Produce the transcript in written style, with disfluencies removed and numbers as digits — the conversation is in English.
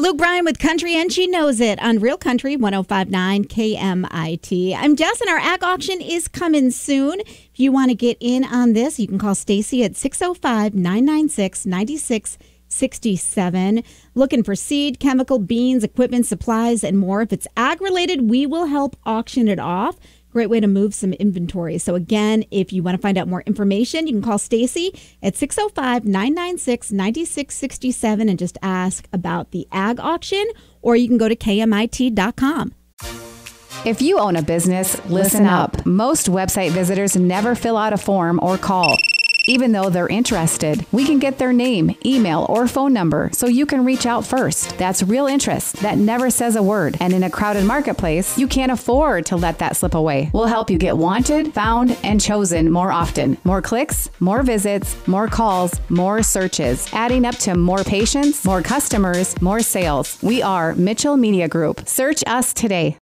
Luke Bryan with Country, and she knows it on Real Country 105.9 KMIT. I'm Jess, and our ag auction is coming soon. If you want to get in on this, you can call Stacy at 605-996-9667. Looking for seed, chemical, beans, equipment, supplies, and more. If it's ag-related, we will help auction it off. Great way to move some inventory. So again, if you want to find out more information, you can call Stacy at 605-996-9667 and just ask about the ag auction, or you can go to KMIT.com. If you own a business, listen up. Most website visitors never fill out a form or call. Even though they're interested, we can get their name, email, or phone number so you can reach out first. That's real interest that never says a word. And in a crowded marketplace, you can't afford to let that slip away. We'll help you get wanted, found, and chosen more often. More clicks, more visits, more calls, more searches, adding up to more patients, more customers, more sales. We are Mitchell Media Group. Search us today.